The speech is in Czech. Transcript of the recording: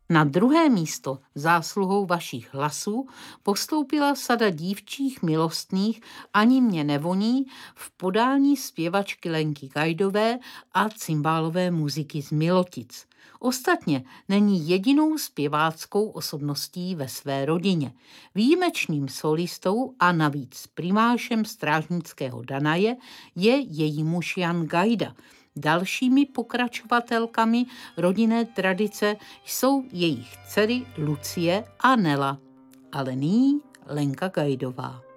Na druhé místo zásluhou vašich hlasů postoupila sada dívčích milostných Ani mě nevoní v podání zpěvačky Lenky Gajdové a cymbálové muziky z Milotic. Ostatně není jedinou zpěváckou osobností ve své rodině. Výjimečným solistou a navíc primášem strážnického Danaje je její muž Jan Gajda. Dalšími pokračovatelkami rodinné tradice jsou jejich dcery Lucie a Nela. Ale nyní Lenka Gajdová.